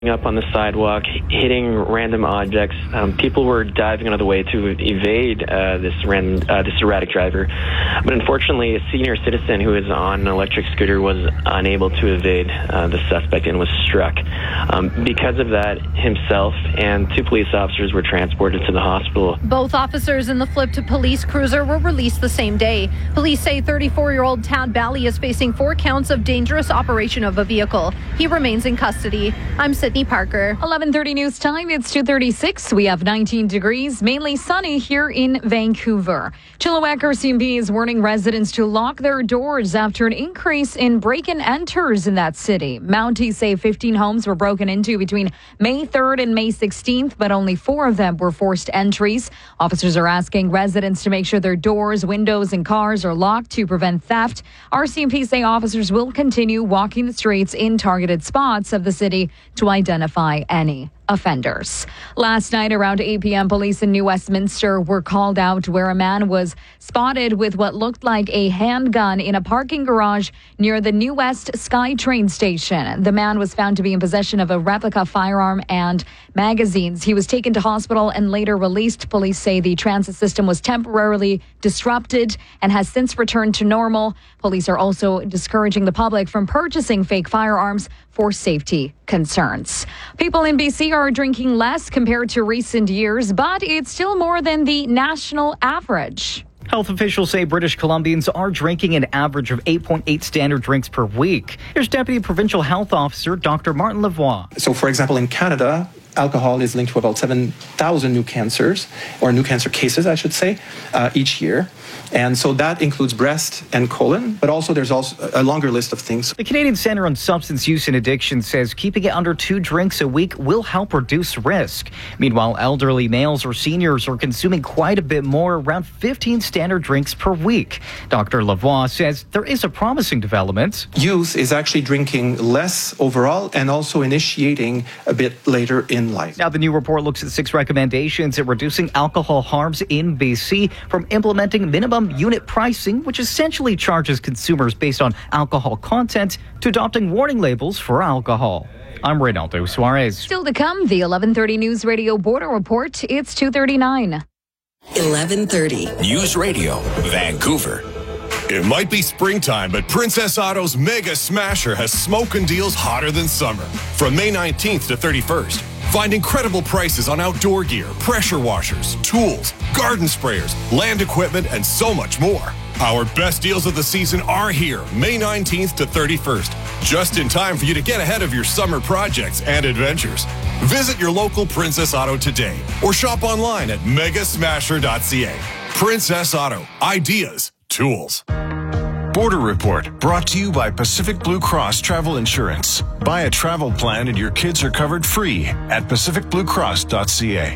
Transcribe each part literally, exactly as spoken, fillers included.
up on the sidewalk, hitting random objects. Um, people were diving out of the way to evade uh, this random, uh, this erratic driver. But unfortunately, a senior citizen who was on an electric scooter was unable to evade uh, the suspect and was struck. Um, because of that, himself and two police officers were transported to the hospital. Both officers in the flipped police cruiser were released the same day. Police say thirty-four-year-old Tad Bally is facing four counts of dangerous operation of a vehicle. He remains in custody. I'm Sydney Parker. eleven thirty news time. It's two thirty-six. We have nineteen degrees, mainly sunny here in Vancouver. Chilliwack R C M P is warning residents to lock their doors after an increase in break-and-enters in that city. Mounties say fifteen homes were broken into between May third and May sixteenth, but only four of them were forced entries. Officers are asking residents to make sure their doors, windows, and cars are locked to prevent theft. R C M P say officers will continue walking the streets in targeted spots of the city to identify any offenders. Last night around eight p.m., police in New Westminster were called out where a man was spotted with what looked like a handgun in a parking garage near the New West SkyTrain station. The man was found to be in possession of a replica firearm and magazines. He was taken to hospital and later released. Police say the transit system was temporarily disrupted and has since returned to normal. Police are also discouraging the public from purchasing fake firearms for safety concerns. People in B C are drinking less compared to recent years, but it's still more than the national average. Health officials say British Columbians are drinking an average of eight point eight standard drinks per week. Here's Deputy Provincial Health Officer Doctor Martin Lavoie. So, for example, in Canada, alcohol is linked to about seven thousand new cancers, or new cancer cases, I should say, uh, each year. And so that includes breast and colon, but also there's also a longer list of things. The Canadian Centre on Substance Use and Addiction says keeping it under two drinks a week will help reduce risk. Meanwhile, elderly males or seniors are consuming quite a bit more, around fifteen standard drinks per week. Doctor Lavoie says there is a promising development. Youth is actually drinking less overall and also initiating a bit later in life. Now, the new report looks at six recommendations at reducing alcohol harms in B C, from implementing minimum unit pricing, which essentially charges consumers based on alcohol content, to adopting warning labels for alcohol. I'm Reynaldo Suarez. Still to come, the eleven thirty News Radio Border Report. It's two thirty-nine. eleven thirty. News Radio, Vancouver. It might be springtime, but Princess Auto's Mega Smasher has smoking deals hotter than summer. From May nineteenth to thirty-first, find incredible prices on outdoor gear, pressure washers, tools, garden sprayers, land equipment, and so much more. Our best deals of the season are here, May nineteenth to thirty-first, just in time for you to get ahead of your summer projects and adventures. Visit your local Princess Auto today or shop online at mega smasher dot c a. Princess Auto, ideas, tools. Border Report, brought to you by Pacific Blue Cross Travel Insurance. Buy a travel plan and your kids are covered free at pacific blue cross dot c a.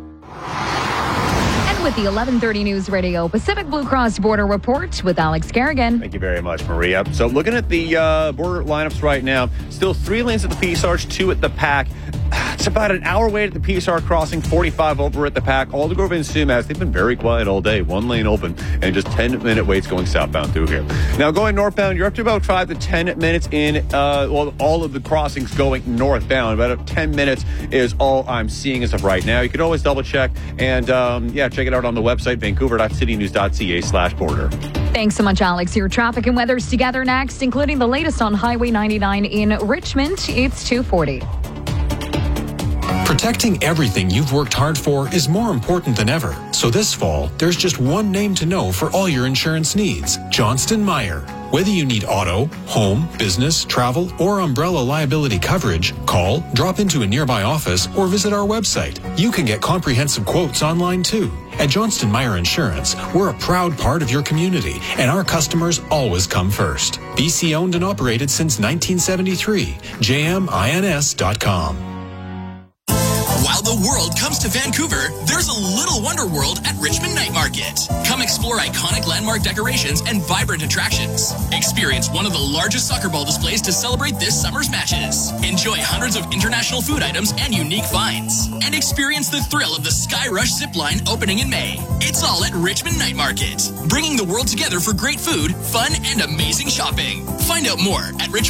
And with the eleven thirty News Radio Pacific Blue Cross Border Report with Alex Kerrigan. Thank you very much, Maria. So looking at the uh, border lineups right now, still three lanes at the Peace Arch, two at the Pac. It's about an hour wait at the P S R crossing, forty-five over at the Pac. Aldergrove and Sumas, they've been very quiet all day. One lane open and just ten-minute waits going southbound through here. Now, going northbound, you're up to about five to ten minutes in, uh, well, all of the crossings going northbound. About ten minutes is all I'm seeing as of right now. You can always double-check and, um, yeah, check it out on the website, vancouver dot city news dot c a slash border. Thanks so much, Alex. Your traffic and weather's together next, including the latest on Highway ninety-nine in Richmond. It's two forty. Protecting everything you've worked hard for is more important than ever. So this fall, there's just one name to know for all your insurance needs: Johnston Meyer. Whether you need auto, home, business, travel, or umbrella liability coverage, call, drop into a nearby office, or visit our website. You can get comprehensive quotes online too. At Johnston Meyer Insurance, we're a proud part of your community, and our customers always come first. B C owned and operated since nineteen seventy-three. j m ins dot com. While the world comes to Vancouver, there's a little wonder world at Richmond Night Market. Come explore iconic landmark decorations and vibrant attractions. Experience one of the largest soccer ball displays to celebrate this summer's matches. Enjoy hundreds of international food items and unique finds. And experience the thrill of the Sky Rush zipline opening in May. It's all at Richmond Night Market, bringing the world together for great food, fun, and amazing shopping. Find out more at richmond